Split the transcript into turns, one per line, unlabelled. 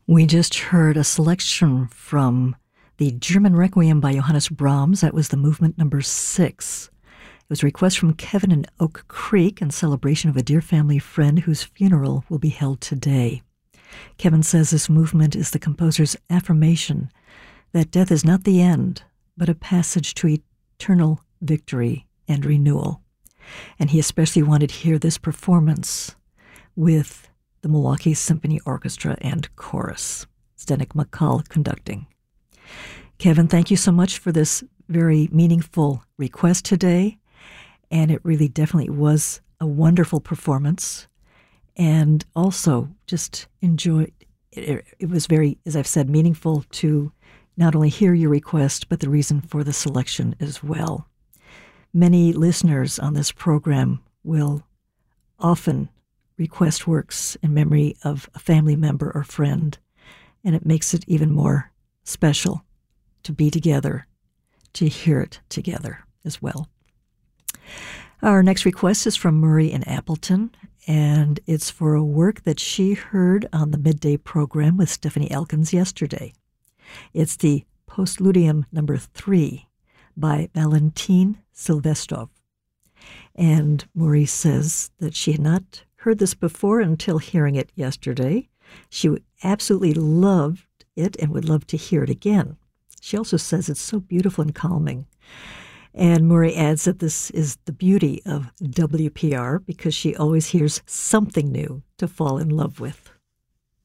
We just heard a selection from the German Requiem by Johannes Brahms. That was the movement number 6. It was a request from Kevin in Oak Creek in celebration of a dear family friend whose funeral will be held today. Kevin says this movement is the composer's affirmation that death is not the end, but a passage to eternal victory and renewal. And he especially wanted to hear this performance with the Milwaukee Symphony Orchestra and Chorus. Zdeněk Makal conducting. Kevin, thank you so much for this very meaningful request today. And it really definitely was a wonderful performance. And also just enjoy it. It was very, as I've said, meaningful to not only hear your request, but the reason for the selection as well. Many listeners on this program will often request works in memory of a family member or friend, and it makes it even more special to be together, to hear it together as well. Our next request is from Murray in Appleton, and it's for a work that she heard on the midday program with Stephanie Elkins yesterday. It's the Postludium number 3 by Valentin Silvestrov. And Murray says that she had not heard this before until hearing it yesterday. She absolutely loved it and would love to hear it again. She also says it's so beautiful and calming. And Murray adds that this is the beauty of WPR because she always hears something new to fall in love with.